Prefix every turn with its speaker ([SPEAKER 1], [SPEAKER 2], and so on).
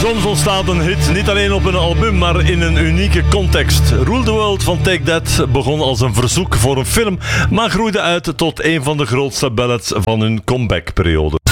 [SPEAKER 1] Soms ontstaat een hit niet alleen op een album, maar in een unieke context. Rule the World van Take That begon als een verzoek voor een film, maar groeide uit tot een van de grootste ballads van hun comebackperiode.